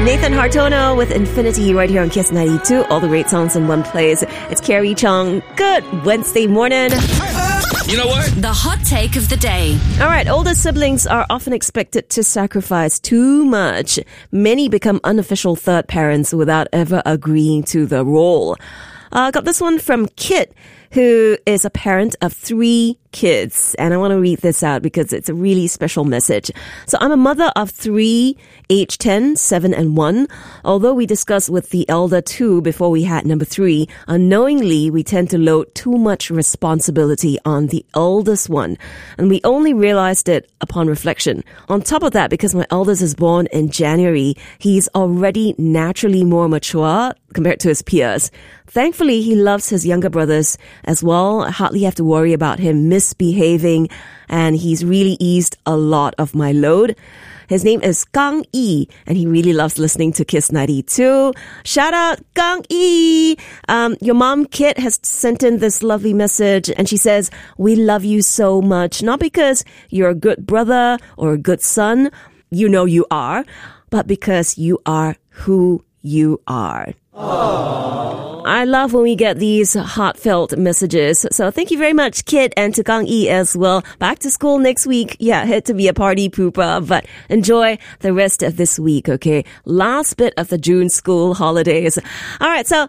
Nathan Hartono with Infinity right here on Kiss 92. All the great songs in one place. It's Carrie Chung. Good Wednesday morning. You know what? The hot take of the day. All right, older siblings are often expected to sacrifice too much. Many become unofficial third parents without ever agreeing to the role. Got this one from Kit, who is a parent of 3 kids. And I want to read this out because it's a really special message. So I'm a mother of 3, age 10, 7, and 1. Although we discussed with the elder 2 before we had number 3, unknowingly we tend to load too much responsibility on the eldest one. And we only realized it upon reflection. On top of that, because my eldest is born in January, he's already naturally more mature compared to his peers. Thankfully, he loves his younger brothers as well. I hardly have to worry about him misbehaving, and he's really eased a lot of my load. His name is Gang Yi, and he really loves listening to Kiss 92. Shout out, Gang Yi! Your mom, Kit, has sent in this lovely message, and she says, we love you so much, not because you're a good brother or a good son, you know you are, but because you are who you are. Aww. I love when we get these heartfelt messages. So thank you very much, Kit, and to Gang Yi as well. Back to school next week. Yeah, hate to be a party pooper, but enjoy the rest of this week, okay? Last bit of the June school holidays. All right, so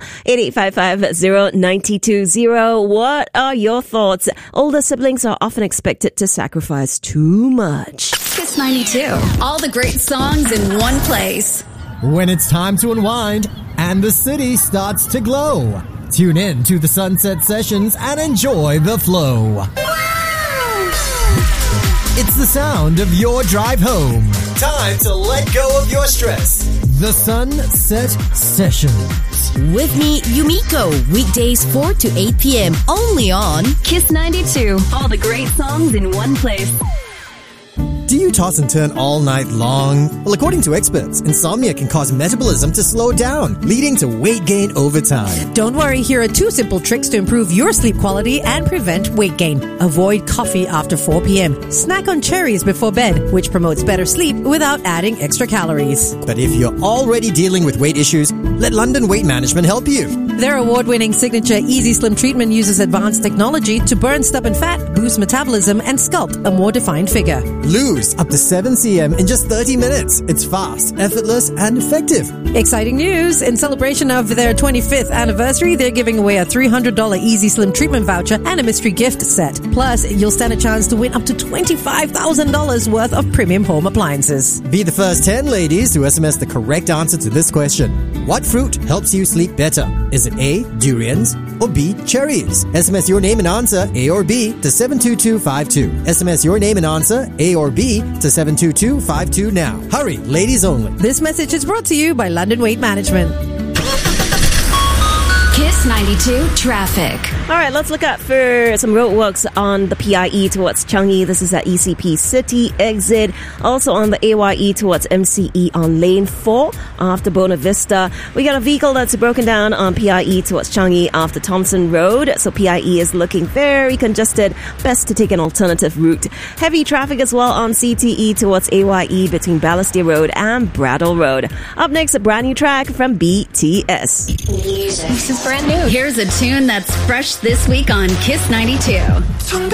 8855-0920. What are your thoughts? Older siblings are often expected to sacrifice too much. Kiss 92. All the great songs in one place. When it's time to unwind and the city starts to glow, tune in to the Sunset Sessions and enjoy the flow. Wow! It's the sound of your drive home. Time to let go of your stress. The Sunset Sessions. With me, Yumiko. Weekdays 4 to 8 p.m. Only on Kiss 92. All the great songs in one place. Do you toss and turn all night long? Well, according to experts, insomnia can cause metabolism to slow down, leading to weight gain over time. Don't worry, here are 2 simple tricks to improve your sleep quality and prevent weight gain. Avoid coffee after 4 p.m. Snack on cherries before bed, which promotes better sleep without adding extra calories. But if you're already dealing with weight issues, let London Weight Management help you. Their award-winning signature Easy Slim treatment uses advanced technology to burn stubborn fat, boost metabolism, and sculpt a more defined figure. Lose up to 7 cm in just 30 minutes. It's fast, effortless, and effective. Exciting news! In celebration of their 25th anniversary, they're giving away a $300 Easy Slim treatment voucher and a mystery gift set. Plus, you'll stand a chance to win up to $25,000 worth of premium home appliances. Be the first 10 ladies to SMS the correct answer to this question. What fruit helps you sleep better? Is it A, durians, or B, cherries? SMS your name and answer, A or B, to 72252. SMS your name and answer, A or B, to 72252 now. Hurry, ladies only. This message is brought to you by London Weight Management. Kiss 92 traffic. All right, let's look out for some roadworks on the PIE towards Changi. This is at ECP City exit. Also on the AYE towards MCE on lane 4 after Buona Vista. We got a vehicle that's broken down on PIE towards Changi after Thompson Road. So PIE is looking very congested. Best to take an alternative route. Heavy traffic as well on CTE towards AYE between Balestier Road and Bradle Road. Up next, a brand new track from BTS. This is brand new. Here's a tune that's fresh this week on Kiss 92.